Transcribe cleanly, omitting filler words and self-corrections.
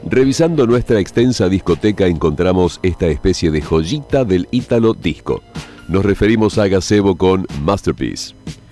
Revisando nuestra extensa discoteca encontramos esta especie de joyita del ítalo disco. Nos referimos a Gazebo con Masterpiece.